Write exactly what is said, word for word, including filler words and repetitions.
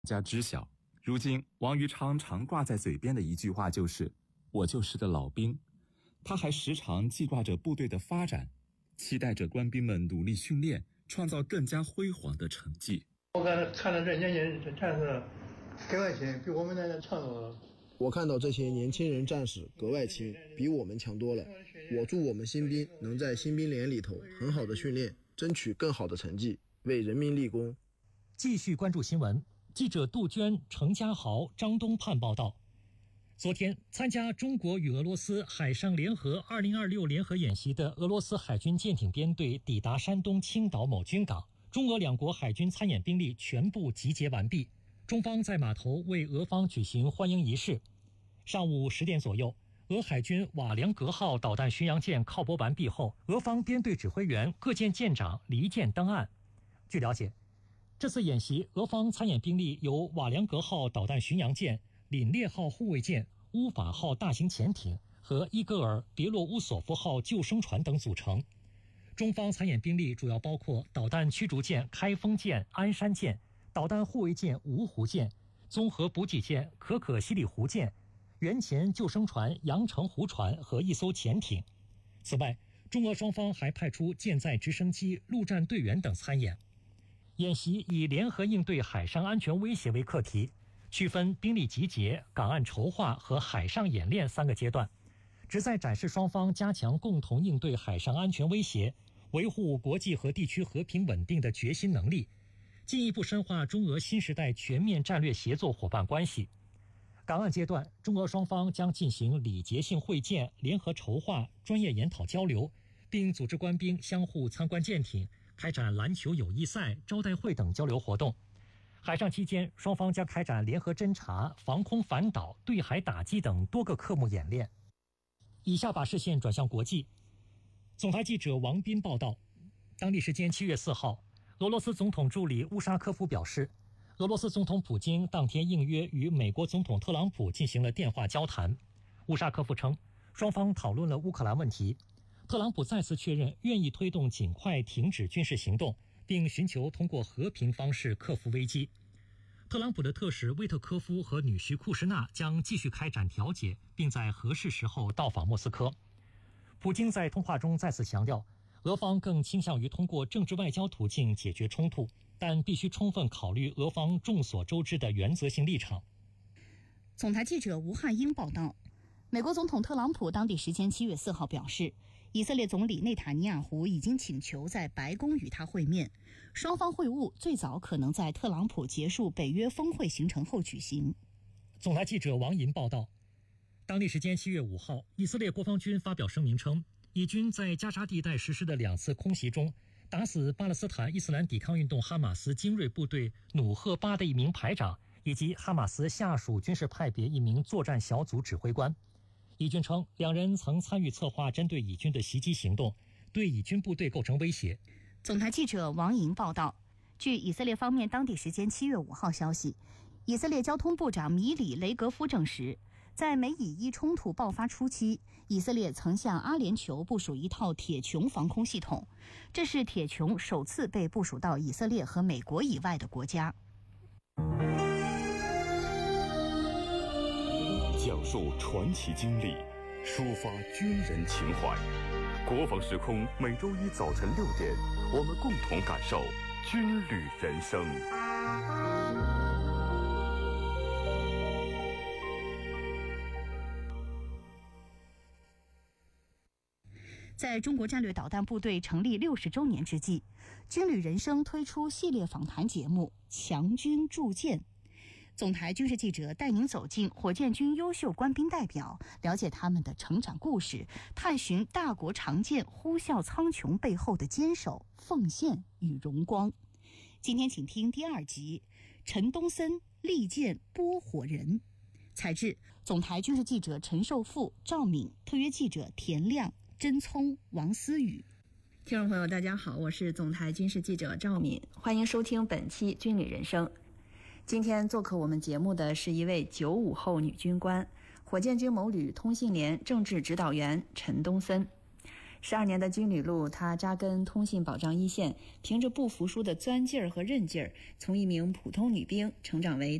家知晓。如今王于昌常挂在嘴边的一句话就是我就是个老兵，他还时常记挂着部队的发展，期待着官兵们努力训练，创造更加辉煌的成绩。 我看看到这年轻人战士格外勤，比我们那强多了。 我看到这些年轻人战士格外勤，比我们强多了。我祝我们新兵能在新兵连里头很好的训练，争取更好的成绩，为人民立功。 继续关注新闻，记者杜鹃、程家豪、张东盼报道。昨天，参加中国与俄罗斯海上联合二零二六联合演习的俄罗斯海军舰艇编队抵达山东青岛某军港，中俄两国海军参演兵力全部集结完毕。中方在码头为俄方举行欢迎仪式。上午十点左右，俄海军瓦良格号导弹巡洋舰靠泊完毕后，俄方编队指挥员各舰舰长离舰登岸。据了解，这次演习俄方参演兵力由瓦良格号导弹巡洋舰、凛冽号护卫舰、乌法号大型潜艇和伊戈尔·别洛乌索夫号救生船等组成。中方参演兵力主要包括导弹驱逐舰开封舰、鞍山舰、导弹护卫舰芜湖舰、综合补给舰可可西里湖舰、原潜救生船阳澄湖船和一艘潜艇。此外，中俄双方还派出舰载直升机、陆战队员等参演。演习以联合应对海上安全威胁为课题，区分兵力集结、港岸筹划和海上演练三个阶段，旨在展示双方加强共同应对海上安全威胁、维护国际和地区和平稳定的决心能力，进一步深化中俄新时代全面战略协作伙伴关系。港岸阶段，中俄双方将进行礼节性会见、联合筹划、专业研讨交流，并组织官兵相互参观舰艇，开展篮球友谊赛、招待会等交流活动。海上期间，双方将开展联合侦察、防空反导、对海打击等多个科目演练。以下把视线转向国际。总台记者王斌报道，当地时间七月四号，俄罗斯总统助理乌沙科夫表示，俄罗斯总统普京当天应约与美国总统特朗普进行了电话交谈。乌沙科夫称，双方讨论了乌克兰问题。特朗普再次确认愿意推动尽快停止军事行动，并寻求通过和平方式克服危机。特朗普的特使威特科夫和女婿库什纳将继续开展调解，并在合适时候到访莫斯科。普京在通话中再次强调，俄方更倾向于通过政治外交途径解决冲突，但必须充分考虑俄方众所周知的原则性立场。 总台记者吴汉英报道，美国总统特朗普当地时间七月四号表示，以色列总理内塔尼亚胡已经请求在白宫与他会面，双方会晤最早可能在特朗普结束北约峰会行程后举行。 总台记者王银报道，当地时间七月五号，以色列国防军发表声明称，以军在加沙地带实施的两次空袭中，打死巴勒斯坦伊斯兰抵抗运动哈马斯精锐部队努赫巴的一名排长，以及哈马斯下属军事派别一名作战小组指挥官。以军称，两人曾参与策划针对以军的袭击行动，对以军部队构成威胁。 总台记者王莹报道，据以色列方面当地时间七月五号消息，以色列交通部长米里雷格夫证实，在美以伊冲突爆发初期，以色列曾向阿联酋部署一套铁穹防空系统，这是铁穹首次被部署到以色列和美国以外的国家。 讲述传奇经历，抒发军人情怀。国防时空每周一早晨六点，我们共同感受军旅人生。 在中国战略导弹部队成立六十周年之际，军旅人生推出系列访谈节目《强军铸剑》。总台军事记者带您走进火箭军优秀官兵代表，了解他们的成长故事，探寻大国长剑呼啸苍穹背后的坚守、奉献与荣光。今天请听第二集《陈东森利剑拨火人》，采制总台军事记者陈寿富、赵敏，特约记者田亮、甄聪、王思雨。 听众朋友大家好，我是总台军事记者赵敏，欢迎收听本期军旅人生。今天做客我们节目的是一位九五后女军官，火箭军某旅通信连政治指导员陈东森。 十二年的军旅路，他扎根通信保障一线，凭着不服输的钻劲儿和韧劲儿，从一名普通女兵成长为